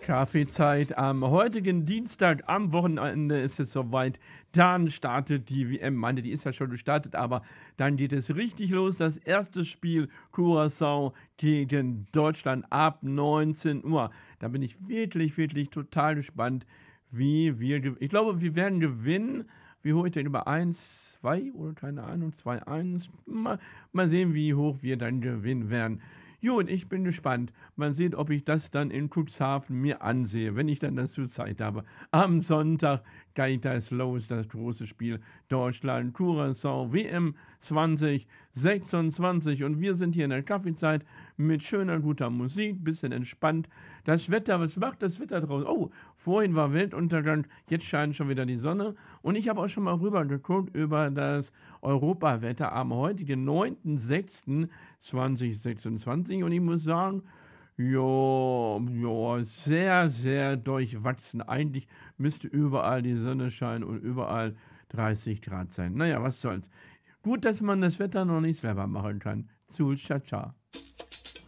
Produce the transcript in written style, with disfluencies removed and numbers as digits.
Kaffeezeit am heutigen Dienstag. Am Wochenende ist es soweit. Dann startet die WM. Meine, die ist ja schon gestartet, aber dann geht es richtig los. Das erste Spiel Curaçao gegen Deutschland ab 19 Uhr. Da bin ich wirklich, wirklich total gespannt, wie wir. Ich glaube, wir werden gewinnen. Wie hoch ich denn über 1-2 oder keine Ahnung, 2-1. Mal sehen, wie hoch wir dann gewinnen werden. Gut, ich bin gespannt. Mal sehen, ob ich das dann in Cuxhaven mir ansehe, wenn ich dann dazu Zeit habe. Am Sonntag geht das los, das große Spiel Deutschland, Curaçao, WM 2026. Und wir sind hier in der Kaffeezeit mit schöner, guter Musik, bisschen entspannt. Das Wetter, was macht das Wetter draußen? Oh, vorhin war Weltuntergang, jetzt scheint schon wieder die Sonne. Und ich habe auch schon mal rüber geguckt über das Europawetter am heutigen 9.06.2026. Und ich muss sagen, ja, sehr, sehr durchwachsen. Eigentlich müsste überall die Sonne scheinen und überall 30 Grad sein. Naja, was soll's. Gut, dass man das Wetter noch nicht selber machen kann. Ciao, ciao.